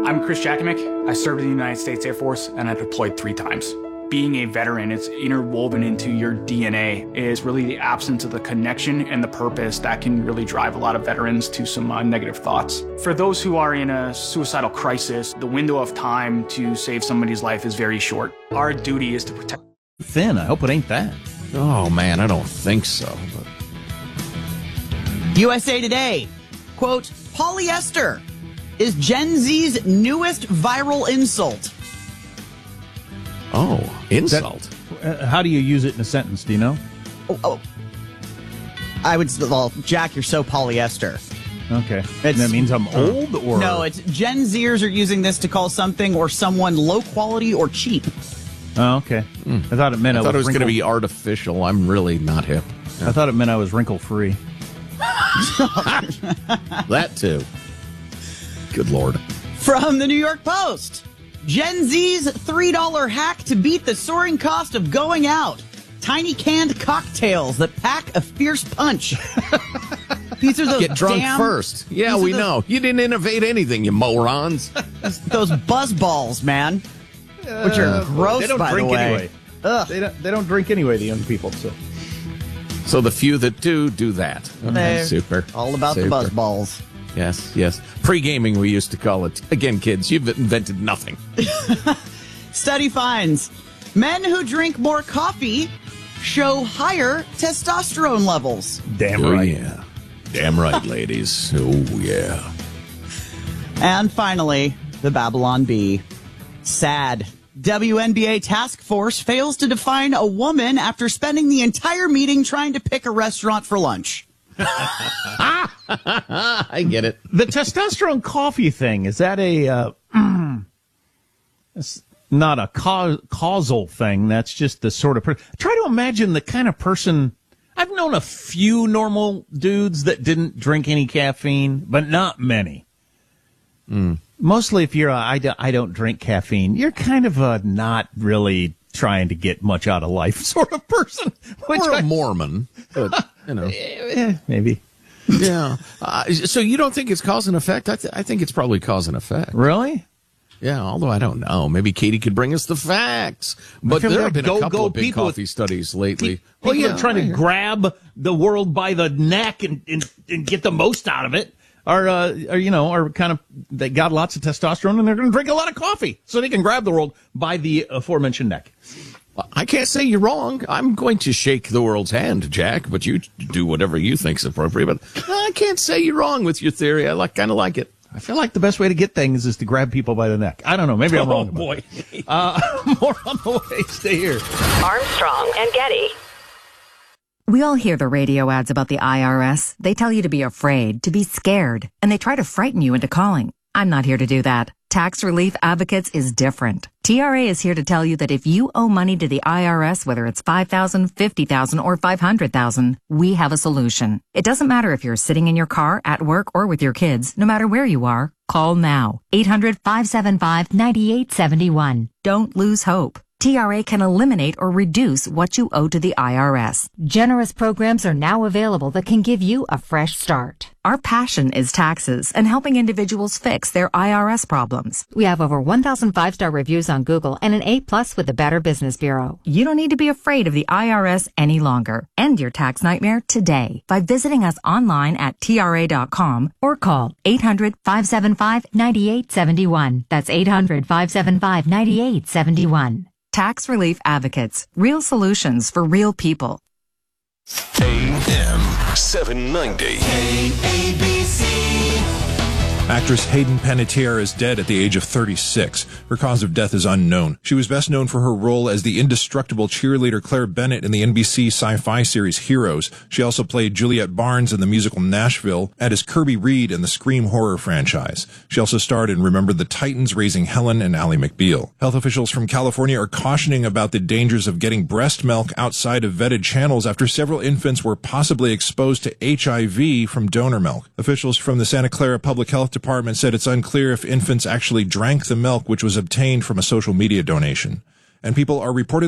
I'm Chris Jakimick. I served in the United States Air Force, and I deployed 3 times. Being a veteran, it's interwoven into your DNA, is really the absence of the connection and the purpose that can really drive a lot of veterans to some negative thoughts. For those who are in a suicidal crisis, the window of time to save somebody's life is very short. Our duty is to protect. Thin, I hope it ain't that. Oh, man, I don't think so. But... USA Today, quote, polyester is Gen Z's newest viral insult. Oh, insult. How do you use it in a sentence? Do you know? I would, well, Jack, you're so polyester. Okay. That means I'm old, or? No, it's Gen Zers are using this to call something or someone low quality or cheap. Oh, okay. I thought it meant I thought it was going to be artificial. I'm really not hip. I thought it meant I was wrinkle-free. That too. Good Lord. From the New York Post, Gen Z's $3 hack to beat the soaring cost of going out. Tiny canned cocktails that pack a fierce punch. These are those Get drunk first. Yeah, we know. You didn't innovate anything, you morons. Those buzz balls, man. Which are gross, they don't by drink the way. Anyway. They don't drink anyway, the young people. So the few that do that. Okay, super. All about the buzz balls. Yes. Pre-gaming, we used to call it. Again, kids, you've invented nothing. Study finds men who drink more coffee show higher testosterone levels. Damn right. Yeah. Damn right, ladies. Oh, yeah. And finally, the Babylon Bee. Sad. WNBA task force fails to define a woman after spending the entire meeting trying to pick a restaurant for lunch. I get it. The testosterone coffee thing, is that it's not a causal thing? That's just the sort of person. Try to imagine the kind of person. I've known a few normal dudes that didn't drink any caffeine, but not many. Mostly if you're I don't drink caffeine, you're kind of a not really trying to get much out of life sort of person. Or a Mormon, but, you know. Maybe. Yeah. So you don't think it's cause and effect? I think it's probably cause and effect. Really? Yeah, although I don't know. Maybe Katie could bring us the facts. But there have been a couple of big coffee studies lately. People are trying to grab the world by the neck and get the most out of it. Are kind of, they got lots of testosterone and they're going to drink a lot of coffee so they can grab the world by the aforementioned neck. I can't say you're wrong. I'm going to shake the world's hand, Jack, but you do whatever you think's appropriate. But I can't say you're wrong with your theory. I kind of like it. I feel like the best way to get things is to grab people by the neck. I don't know. Maybe I'm wrong. Oh, boy. More on the way. Stay here. Armstrong and Getty. We all hear the radio ads about the IRS. They tell you to be afraid, to be scared, and they try to frighten you into calling. I'm not here to do that. Tax Relief Advocates is different. TRA is here to tell you that if you owe money to the IRS, whether it's $5,000, $50,000, or $500,000, we have a solution. It doesn't matter if you're sitting in your car, at work, or with your kids. No matter where you are, call now. 800-575-9871. Don't lose hope. TRA can eliminate or reduce what you owe to the IRS. Generous programs are now available that can give you a fresh start. Our passion is taxes and helping individuals fix their IRS problems. We have over 1,000 5-star reviews on Google and an A+ with the Better Business Bureau. You don't need to be afraid of the IRS any longer. End your tax nightmare today by visiting us online at TRA.com or call 800-575-9871. That's 800-575-9871. Tax Relief Advocates. Real solutions for real people. AM 790. KABC. Actress Hayden Panettiere is dead at the age of 36. Her cause of death is unknown. She was best known for her role as the indestructible cheerleader Claire Bennett in the NBC sci-fi series Heroes. She also played Juliet Barnes in the musical Nashville and as Kirby Reed in the Scream horror franchise. She also starred in Remember the Titans, Raising Helen, and Ally McBeal. Health officials from California are cautioning about the dangers of getting breast milk outside of vetted channels after several infants were possibly exposed to HIV from donor milk. Officials from the Santa Clara Public Health Department said it's unclear if infants actually drank the milk which was obtained from a social media donation. And people are reportedly